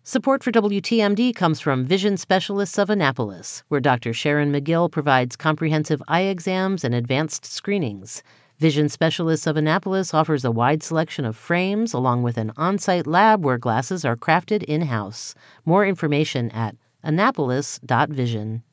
Support for WTMD comes from Vision Specialists of Annapolis, where Dr. Sharon McGill provides comprehensive eye exams and advanced screenings. Vision Specialists of Annapolis offers a wide selection of frames along with an on-site lab where glasses are crafted in-house. More information at annapolis.vision.